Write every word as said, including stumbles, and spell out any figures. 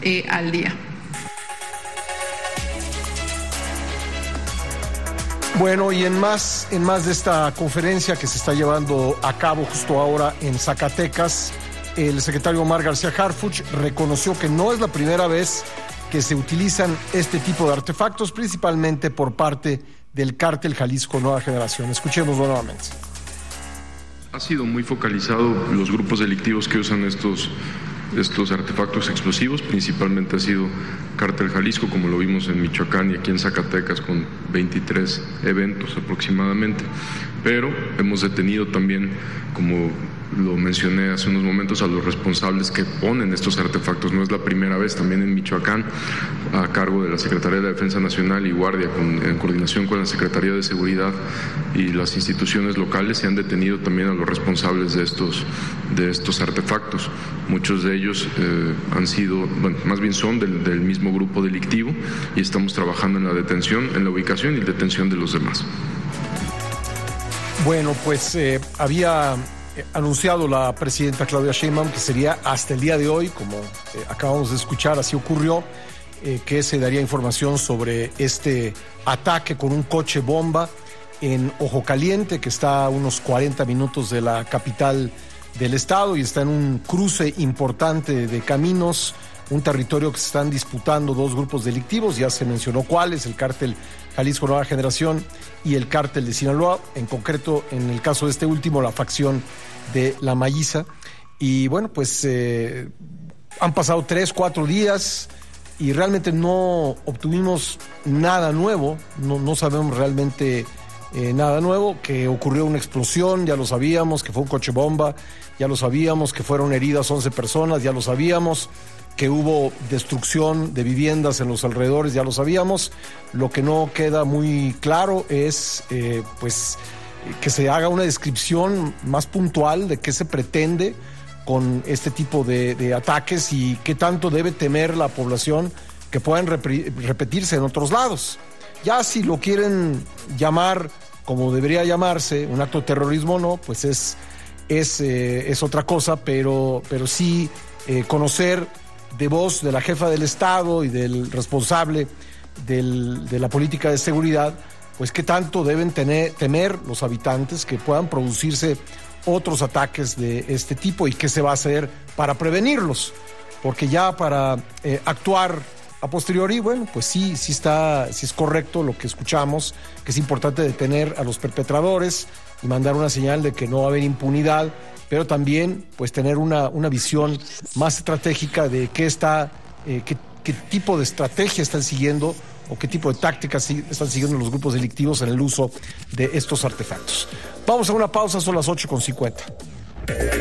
eh, al día. Bueno, y en más, en más de esta conferencia que se está llevando a cabo justo ahora en Zacatecas, el secretario Omar García Harfuch reconoció que no es la primera vez que se utilizan este tipo de artefactos, principalmente por parte del cártel Jalisco Nueva Generación. Escuchémoslo nuevamente. Ha sido muy focalizado los grupos delictivos que usan estos estos artefactos explosivos, principalmente ha sido Cártel Jalisco, como lo vimos en Michoacán y aquí en Zacatecas con veintitrés eventos aproximadamente, pero hemos detenido también, como lo mencioné hace unos momentos, a los responsables que ponen estos artefactos. No es la primera vez, también en Michoacán, a cargo de la Secretaría de Defensa Nacional y Guardia, con, en coordinación con la Secretaría de Seguridad y las instituciones locales, se han detenido también a los responsables de estos, de estos artefactos. Muchos de ellos eh, han sido, bueno, más bien son del, del mismo grupo delictivo, y estamos trabajando en la detención, en la ubicación y detención de los demás. Bueno, pues eh, había anunciado la presidenta Claudia Sheinbaum que sería hasta el día de hoy, como eh, acabamos de escuchar, así ocurrió, eh, que se daría información sobre este ataque con un coche bomba en Ojo Caliente, que está a unos cuarenta minutos de la capital del estado y está en un cruce importante de caminos, un territorio que se están disputando dos grupos delictivos, ya se mencionó cuáles, el cártel Jalisco Nueva Generación y el cártel de Sinaloa, en concreto en el caso de este último, la facción de La Mayiza. Y bueno, pues eh, han pasado tres, cuatro días y realmente no obtuvimos nada nuevo, no, no sabemos realmente eh, nada nuevo, que ocurrió una explosión, ya lo sabíamos, que fue un coche bomba, ya lo sabíamos, que fueron heridas once personas, ya lo sabíamos, que hubo destrucción de viviendas en los alrededores, ya lo sabíamos. Lo que no queda muy claro es eh, pues que se haga una descripción más puntual de qué se pretende con este tipo de, de ataques y qué tanto debe temer la población que puedan repri- repetirse en otros lados. Ya si lo quieren llamar como debería llamarse, un acto de terrorismo, no, pues es, es, eh, es otra cosa, pero, pero sí eh, conocer de voz de la jefa del Estado y del responsable del, de la política de seguridad, pues qué tanto deben tener, temer los habitantes que puedan producirse otros ataques de este tipo y qué se va a hacer para prevenirlos, porque ya para eh, actuar a posteriori, bueno, pues sí, sí está, sí es correcto lo que escuchamos, que es importante detener a los perpetradores y mandar una señal de que no va a haber impunidad, pero también pues tener una, una visión más estratégica de qué está, eh, qué, qué tipo de estrategia están siguiendo o qué tipo de tácticas están siguiendo los grupos delictivos en el uso de estos artefactos. Vamos a una pausa, son las ocho con cincuenta.